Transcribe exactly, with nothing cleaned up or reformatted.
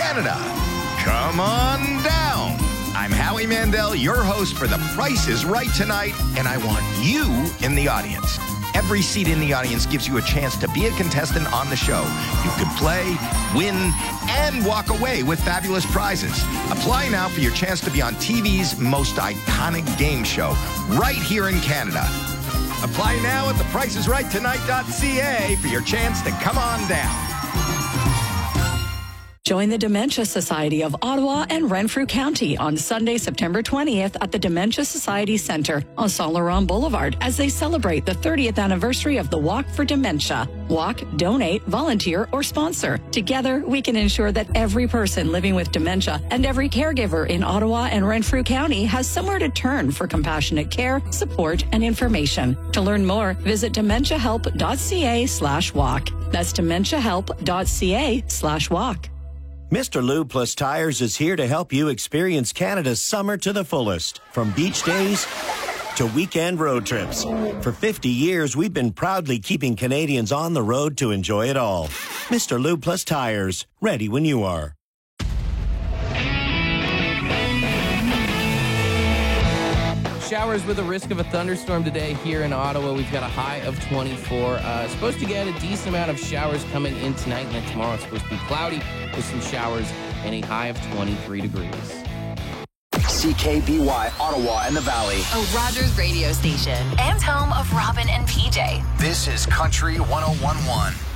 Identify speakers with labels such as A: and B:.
A: Canada. Come on down. I'm Howie Mandel, your host for The Price is Right tonight, and I want you in the audience. Every seat in the audience gives you a chance to be a contestant on the show. You could play, win, and walk away with fabulous prizes. Apply now for your chance to be on T V's most iconic game show, right here in Canada. Apply now at the price is right tonight dot c a for your chance to come on down.
B: Join the Dementia Society of Ottawa and Renfrew County on Sunday, September twentieth at the Dementia Society Centre on Saint Laurent Boulevard as they celebrate the thirtieth anniversary of the Walk for Dementia. Walk, donate, volunteer, or sponsor. Together, we can ensure that every person living with dementia and every caregiver in Ottawa and Renfrew County has somewhere to turn for compassionate care, support, and information. To learn more, visit dementiahelp.ca slash walk. That's dementiahelp.ca slash walk.
C: Mister Lube Plus Tires is here to help you experience Canada's summer to the fullest. From beach days to weekend road trips. For fifty years, we've been proudly keeping Canadians on the road to enjoy it all. Mister Lube Plus Tires, ready when you are.
D: Showers with a risk of a thunderstorm today here in Ottawa. We've got a high of twenty-four. Uh, supposed to get a decent amount of showers coming in tonight, and then tomorrow it's supposed to be cloudy with some showers and a high of twenty-three degrees.
E: C K B Y, Ottawa and the Valley.
F: A Rogers radio station and home of Robin and P J.
E: This is Country one oh one point one.